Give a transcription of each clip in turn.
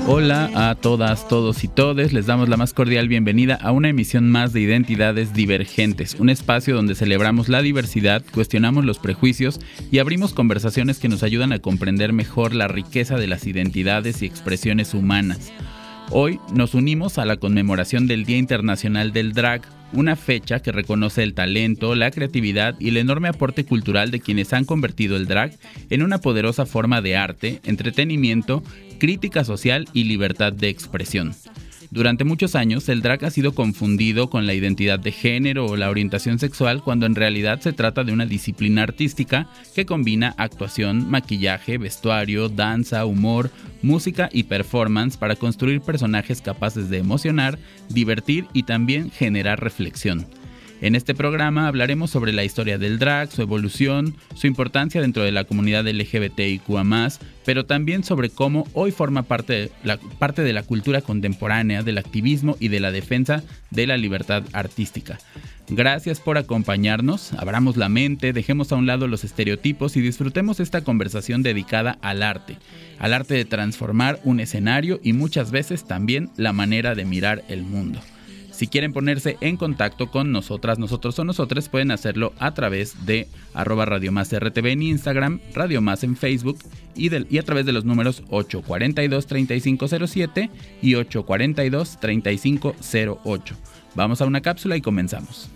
Hola a todas, todos y todes, les damos la más cordial bienvenida a una emisión más de Identidades Divergentes, un espacio donde celebramos la diversidad, cuestionamos los prejuicios y abrimos conversaciones que nos ayudan a comprender mejor la riqueza de las identidades y expresiones humanas. Hoy nos unimos a la conmemoración del Día Internacional del Drag, una fecha que reconoce el talento, la creatividad y el enorme aporte cultural de quienes han convertido el drag en una poderosa forma de arte, entretenimiento, crítica social y libertad de expresión. Durante muchos años, el drag ha sido confundido con la identidad de género o la orientación sexual, cuando en realidad se trata de una disciplina artística que combina actuación, maquillaje, vestuario, danza, humor, música y performance para construir personajes capaces de emocionar, divertir y también generar reflexión. En este programa hablaremos sobre la historia del drag, su evolución, su importancia dentro de la comunidad LGBTIQA+, pero también sobre cómo hoy forma parte de la cultura contemporánea, del activismo y de la defensa de la libertad artística. Gracias por acompañarnos, abramos la mente, dejemos a un lado los estereotipos y disfrutemos esta conversación dedicada al arte de transformar un escenario y muchas veces también la manera de mirar el mundo. Si quieren ponerse en contacto con nosotras, nosotros o nosotres, pueden hacerlo a través de @RadioMásRTV en Instagram, Radio Más en Facebook y a través de los números 842-3507 y 842-3508. Vamos a una cápsula y comenzamos.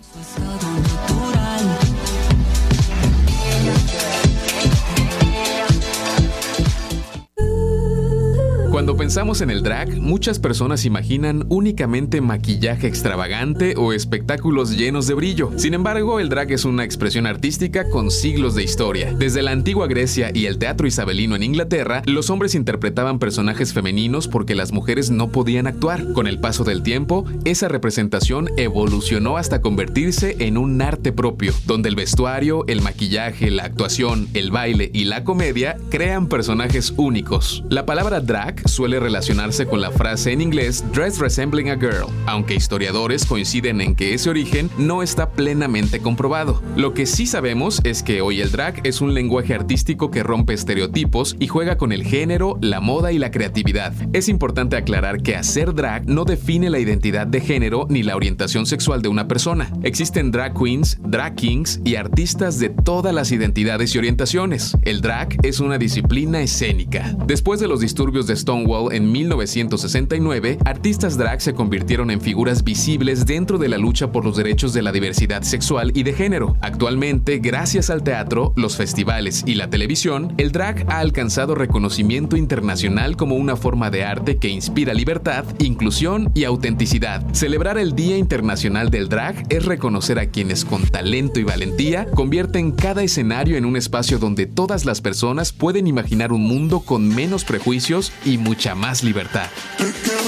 Cuando pensamos en el drag, muchas personas imaginan únicamente maquillaje extravagante o espectáculos llenos de brillo. Sin embargo, el drag es una expresión artística con siglos de historia. Desde la antigua Grecia y el teatro isabelino en Inglaterra, los hombres interpretaban personajes femeninos porque las mujeres no podían actuar. Con el paso del tiempo, esa representación evolucionó hasta convertirse en un arte propio, donde el vestuario, el maquillaje, la actuación, el baile y la comedia crean personajes únicos. La palabra drag suele relacionarse con la frase en inglés dress resembling a girl, aunque historiadores coinciden en que ese origen no está plenamente comprobado. Lo que sí sabemos es que hoy el drag es un lenguaje artístico que rompe estereotipos y juega con el género, la moda y la creatividad. Es importante aclarar que hacer drag no define la identidad de género ni la orientación sexual de una persona. Existen drag queens, drag kings y artistas de todas las identidades y orientaciones. El drag es una disciplina escénica. Después de los disturbios de Stonewall en 1969, artistas drag se convirtieron en figuras visibles dentro de la lucha por los derechos de la diversidad sexual y de género. Actualmente, gracias al teatro, los festivales y la televisión, el drag ha alcanzado reconocimiento internacional como una forma de arte que inspira libertad, inclusión y autenticidad. Celebrar el Día Internacional del Drag es reconocer a quienes con talento y valentía convierten cada escenario en un espacio donde todas las personas pueden imaginar un mundo con menos prejuicios y mucha más libertad.